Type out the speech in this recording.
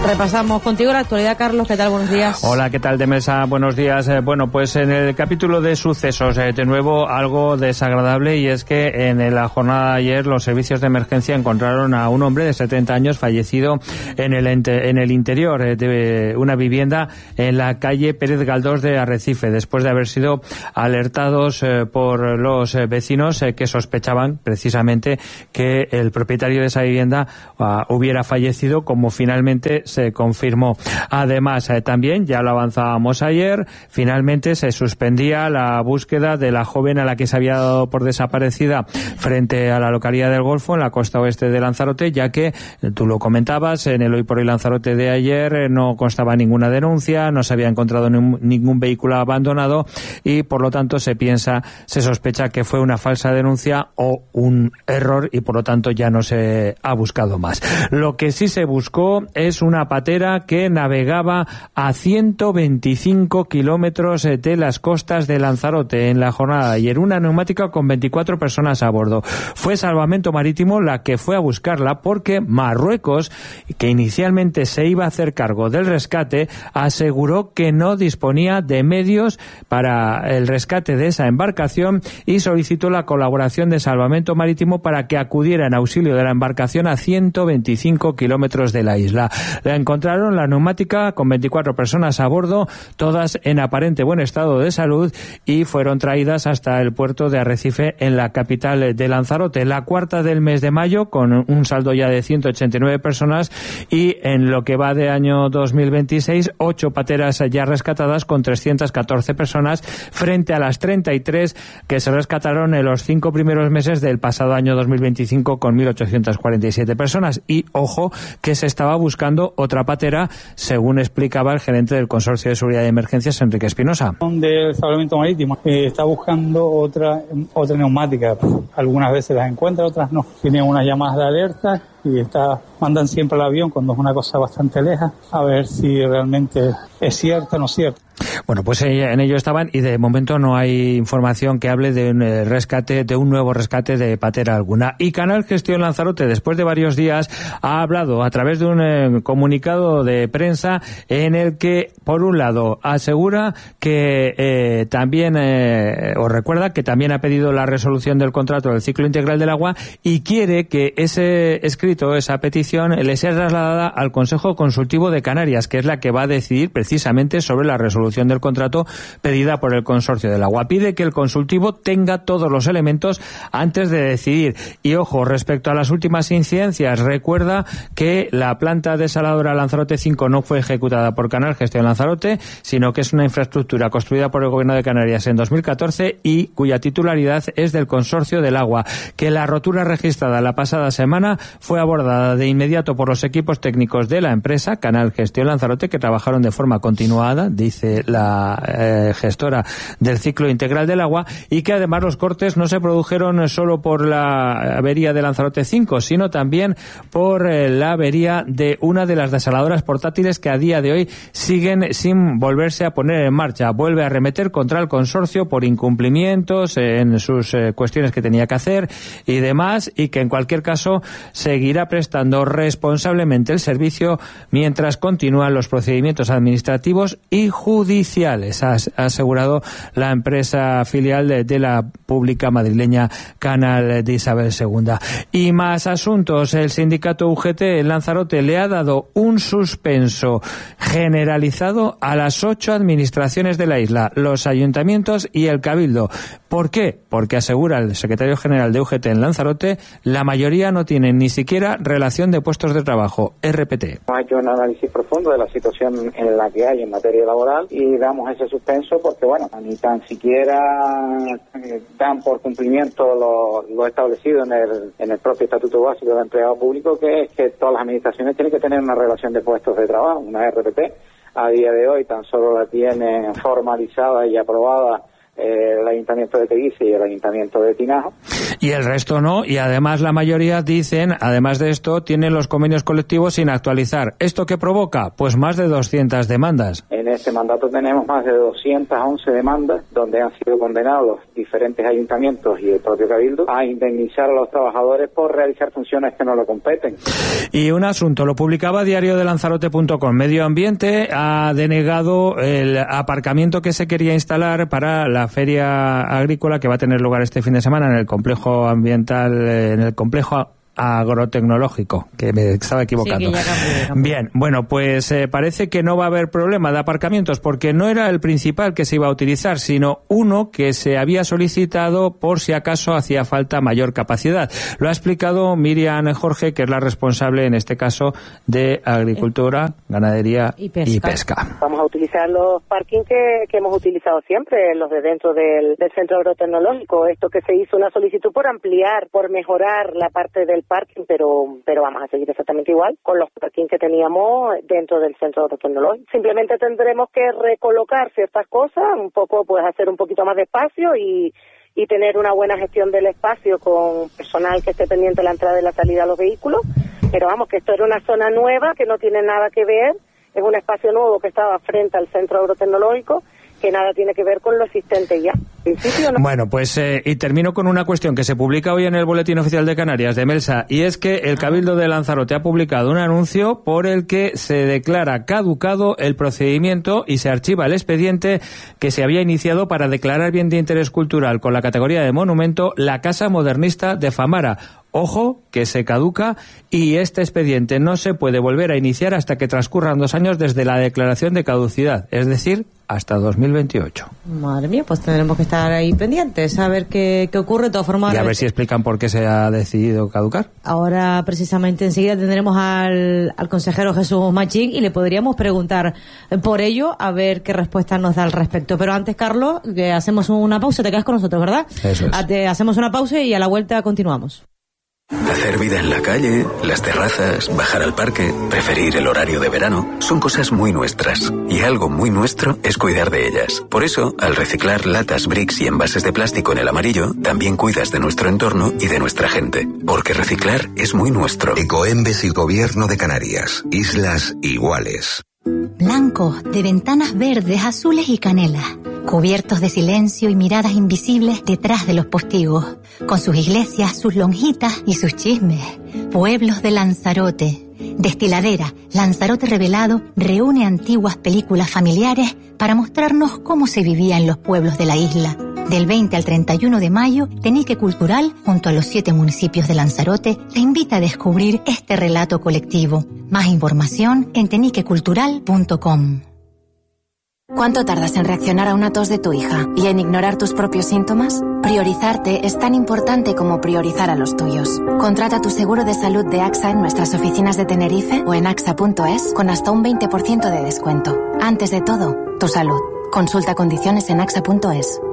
Repasamos contigo la actualidad, Carlos. ¿Qué tal? Buenos días. Hola, ¿qué tal, de mesa? Buenos días. Bueno, pues en el capítulo de sucesos, de nuevo algo desagradable, y es que en la jornada de ayer los servicios de emergencia encontraron a un hombre de 70 años fallecido en el interior de una vivienda en la calle Pérez Galdós de Arrecife, después de haber sido alertados por los vecinos que sospechaban precisamente que el propietario de esa vivienda hubiera fallecido, como finalmente se confirmó. Además, también, ya lo avanzábamos ayer, finalmente se suspendía la búsqueda de la joven a la que se había dado por desaparecida frente a la localidad del Golfo, en la costa oeste de Lanzarote, ya que, tú lo comentabas, en el Hoy por Hoy Lanzarote de ayer no constaba ninguna denuncia, no se había encontrado ningún vehículo abandonado y, por lo tanto, se sospecha que fue una falsa denuncia o un error y, por lo tanto, ya no se ha buscado más. Lo que sí se buscó es una patera que navegaba a 125 kilómetros de las costas de Lanzarote en la jornada de ayer, una neumática con 24 personas a bordo. Fue Salvamento Marítimo la que fue a buscarla porque Marruecos, que inicialmente se iba a hacer cargo del rescate, aseguró que no disponía de medios para el rescate de esa embarcación y solicitó la colaboración de Salvamento Marítimo para que acudiera en auxilio de la embarcación a 125 kilómetros de la isla. La encontraron, la neumática, con 24 personas a bordo, todas en aparente buen estado de salud, y fueron traídas hasta el puerto de Arrecife, en la capital de Lanzarote. La cuarta del mes de mayo, con un saldo ya de 189 personas, y en lo que va de año 2026, 8 pateras ya rescatadas con 314 personas, frente a las 33 que se rescataron en los 5 primeros meses del pasado año 2025, con 1.847 personas. Y ojo, que se estaba buscando otra patera, según explicaba el gerente del Consorcio de Seguridad y Emergencias, Enrique Espinosa. Del Salvamento Marítimo está buscando otra neumática. Algunas veces las encuentra, otras no. Tienen unas llamadas de alerta y mandan siempre al avión cuando es una cosa bastante lejos, a ver si realmente es cierta o no es cierta. Bueno, pues en ello estaban, y de momento no hay información que hable de un nuevo rescate de patera alguna. Y Canal Gestión Lanzarote, después de varios días, ha hablado a través de un comunicado de prensa en el que, por un lado, asegura que también, os recuerda que también ha pedido la resolución del contrato del ciclo integral del agua, y quiere que ese escrito, esa petición, le sea trasladada al Consejo Consultivo de Canarias, que es la que va a decidir precisamente sobre la resolución del contrato pedida por el Consorcio del Agua. Pide que el consultivo tenga todos los elementos antes de decidir. Y ojo, respecto a las últimas incidencias, recuerda que la planta desaladora Lanzarote 5 no fue ejecutada por Canal Gestión Lanzarote, sino que es una infraestructura construida por el Gobierno de Canarias en 2014 y cuya titularidad es del Consorcio del Agua. Que la rotura registrada la pasada semana fue abordada de inmediato por los equipos técnicos de la empresa Canal Gestión Lanzarote, que trabajaron de forma continuada, dice la gestora del ciclo integral del agua, y que además los cortes no se produjeron solo por la avería de Lanzarote 5, sino también por la avería de una de las desaladoras portátiles que a día de hoy siguen sin volverse a poner en marcha. Vuelve a arremeter contra el consorcio por incumplimientos en sus cuestiones que tenía que hacer y demás, y que en cualquier caso seguirá prestando responsablemente el servicio mientras continúan los procedimientos administrativos y judiciales, ha asegurado la empresa filial de la pública madrileña Canal de Isabel II. Y más asuntos. El sindicato UGT en Lanzarote le ha dado un suspenso generalizado a las 8 administraciones de la isla, los ayuntamientos y el Cabildo. ¿Por qué? Porque, asegura el secretario general de UGT en Lanzarote, la mayoría no tienen ni siquiera relación de puestos de trabajo, RPT. Hemos hecho un análisis profundo de la situación en la que hay en materia laboral y damos ese suspenso porque, bueno, ni tan siquiera dan por cumplimiento lo establecido en el propio Estatuto Básico del Empleado Público, que es que todas las administraciones tienen que tener una relación de puestos de trabajo, una RPT. A día de hoy tan solo la tienen formalizada y aprobada el Ayuntamiento de Teguise y el Ayuntamiento de Tinajo. Y el resto no, y además la mayoría dicen, además de esto, tienen los convenios colectivos sin actualizar. ¿Esto qué provoca? Pues más de 200 demandas. En En este mandato tenemos más de 211 demandas donde han sido condenados los diferentes ayuntamientos y el propio Cabildo a indemnizar a los trabajadores por realizar funciones que no le competen. Y un asunto, lo publicaba diariodelanzarote.com. Medio Ambiente ha denegado el aparcamiento que se quería instalar para la feria agrícola que va a tener lugar este fin de semana en el complejo ambiental, en el complejo agrotecnológico, que me estaba equivocando. Sí, que ya cambié. Bien, bueno, pues parece que no va a haber problema de aparcamientos porque no era el principal que se iba a utilizar, sino uno que se había solicitado por si acaso hacía falta mayor capacidad. Lo ha explicado Miriam Jorge, que es la responsable en este caso de Agricultura, Ganadería y Pesca. Vamos a utilizar los parkings que hemos utilizado siempre, los de dentro del centro agrotecnológico. Esto que se hizo una solicitud por ampliar, por mejorar la parte del parking, pero vamos a seguir exactamente igual con los parkings que teníamos dentro del centro agrotecnológico. Simplemente tendremos que recolocar ciertas cosas, un poco, pues hacer un poquito más de espacio y tener una buena gestión del espacio con personal que esté pendiente de la entrada y la salida de los vehículos. Pero vamos, que esto era una zona nueva que no tiene nada que ver, es un espacio nuevo que estaba frente al centro agrotecnológico, que nada tiene que ver con lo existente ya. ¿No? Bueno, pues y termino con una cuestión que se publica hoy en el Boletín Oficial de Canarias de Melsa, y es que el Cabildo de Lanzarote ha publicado un anuncio por el que se declara caducado el procedimiento y se archiva el expediente que se había iniciado para declarar bien de interés cultural con la categoría de monumento la Casa Modernista de Famara. Ojo, que se caduca y este expediente no se puede volver a iniciar hasta que transcurran 2 años desde la declaración de caducidad, es decir, hasta 2028. Madre mía, pues tendremos que estar ahí pendientes a ver qué ocurre. De todas formas, y a ver si explican por qué se ha decidido caducar. Ahora, precisamente, enseguida tendremos al consejero Jesús Machín y le podríamos preguntar por ello, a ver qué respuesta nos da al respecto. Pero antes, Carlos, que hacemos una pausa. Te quedas con nosotros, ¿verdad? Eso es. Hacemos una pausa y a la vuelta continuamos. Hacer vida en la calle, las terrazas, bajar al parque, preferir el horario de verano, son cosas muy nuestras. Y algo muy nuestro es cuidar de ellas. Por eso, al reciclar latas, bricks y envases de plástico en el amarillo, también cuidas de nuestro entorno y de nuestra gente. Porque reciclar es muy nuestro. Ecoembes y Gobierno de Canarias. Islas iguales. Blancos, de ventanas verdes, azules y canela, cubiertos de silencio y miradas invisibles detrás de los postigos, con sus iglesias, sus lonjitas y sus chismes. Pueblos de Lanzarote. Destiladera Lanzarote Revelado reúne antiguas películas familiares para mostrarnos cómo se vivía en los pueblos de la isla. Del 20 al 31 de mayo, Tenique Cultural, junto a los 7 municipios de Lanzarote, te invita a descubrir este relato colectivo. Más información en teniquecultural.com. ¿Cuánto tardas en reaccionar a una tos de tu hija y en ignorar tus propios síntomas? Priorizarte es tan importante como priorizar a los tuyos. Contrata tu seguro de salud de AXA en nuestras oficinas de Tenerife o en axa.es con hasta un 20% de descuento. Antes de todo, tu salud. Consulta condiciones en axa.es.